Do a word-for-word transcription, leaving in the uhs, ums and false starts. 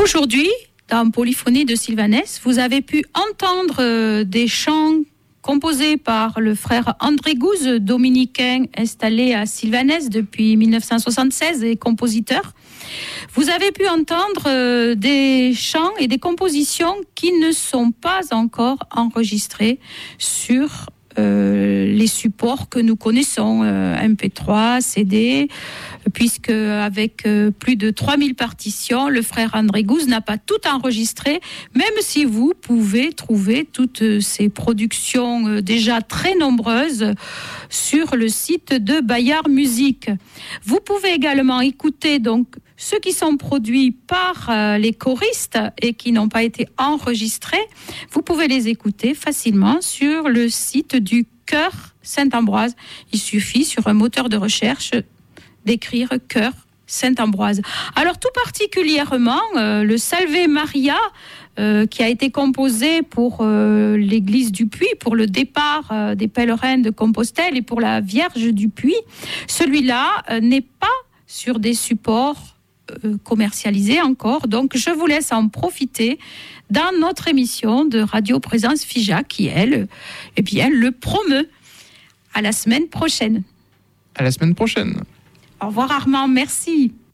Aujourd'hui, dans Polyphonie de Sylvanès, vous avez pu entendre euh, des chants composés par le frère André Gouze, dominicain installé à Sylvanès depuis dix-neuf cent soixante-seize et compositeur. Vous avez pu entendre euh, des chants et des compositions qui ne sont pas encore enregistrées sur euh, les supports que nous connaissons, euh, M P trois, C D, puisque avec euh, plus de trois mille partitions, le frère André Gouze n'a pas tout enregistré, même si vous pouvez trouver toutes ces productions euh, déjà très nombreuses sur le site de Bayard Musique. Vous pouvez également écouter donc ceux qui sont produits par euh, les choristes et qui n'ont pas été enregistrés. Vous pouvez les écouter facilement sur le site du Chœur Saint-Ambroise. Il suffit sur un moteur de recherche d'écrire Chœur Saint-Ambroise. Alors tout particulièrement, euh, le Salve Maria, euh, qui a été composé pour euh, l'église du Puy, pour le départ euh, des pèlerins de Compostelle et pour la Vierge du Puy, celui-là euh, n'est pas sur des supports euh, commercialisés encore. Donc je vous laisse en profiter dans notre émission de Radio Présence Figeac qui, elle, eh bien, le promeut. À la semaine prochaine. À la semaine prochaine. Au revoir Armand, merci.